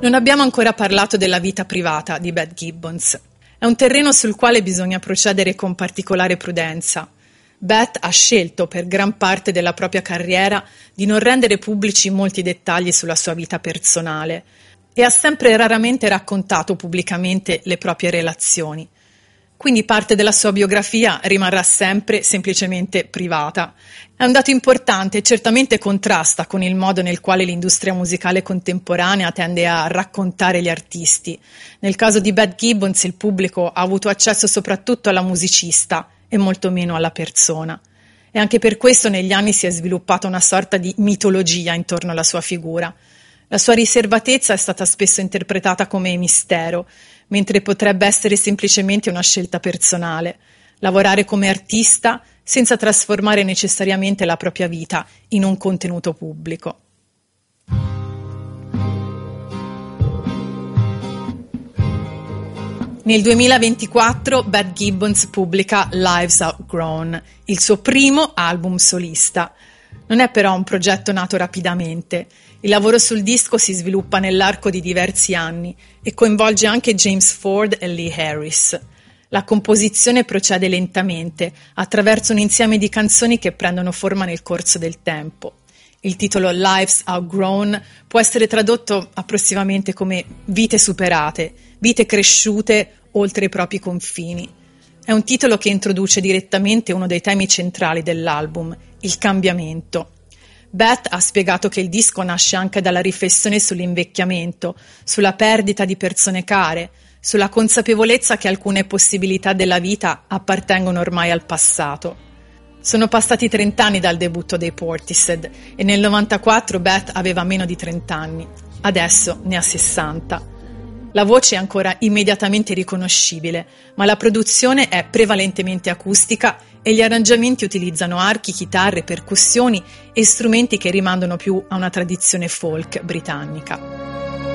Non abbiamo ancora parlato della vita privata di Beth Gibbons. È un terreno sul quale bisogna procedere con particolare prudenza. Beth ha scelto per gran parte della propria carriera di non rendere pubblici molti dettagli sulla sua vita personale e ha sempre raramente raccontato pubblicamente le proprie relazioni. Quindi parte della sua biografia rimarrà sempre semplicemente privata. È un dato importante e certamente contrasta con il modo nel quale l'industria musicale contemporanea tende a raccontare gli artisti. Nel caso di Beth Gibbons il pubblico ha avuto accesso soprattutto alla musicista e molto meno alla persona. E anche per questo negli anni si è sviluppata una sorta di mitologia intorno alla sua figura. La sua riservatezza è stata spesso interpretata come mistero, mentre potrebbe essere semplicemente una scelta personale, lavorare come artista senza trasformare necessariamente la propria vita in un contenuto pubblico. Nel 2024 Beth Gibbons pubblica Lives Outgrown, il suo primo album solista. Non è però un progetto nato rapidamente. Il lavoro sul disco si sviluppa nell'arco di diversi anni e coinvolge anche James Ford e Lee Harris. La composizione procede lentamente, attraverso un insieme di canzoni che prendono forma nel corso del tempo. Il titolo Lives Outgrown può essere tradotto approssimativamente come vite superate, vite cresciute oltre i propri confini. È un titolo che introduce direttamente uno dei temi centrali dell'album, il cambiamento. Beth ha spiegato che il disco nasce anche dalla riflessione sull'invecchiamento, sulla perdita di persone care, sulla consapevolezza che alcune possibilità della vita appartengono ormai al passato. Sono passati 30 anni dal debutto dei Portishead e nel 94 Beth aveva meno di 30 anni, adesso ne ha 60. La voce è ancora immediatamente riconoscibile, ma la produzione è prevalentemente acustica e gli arrangiamenti utilizzano archi, chitarre, percussioni e strumenti che rimandano più a una tradizione folk britannica.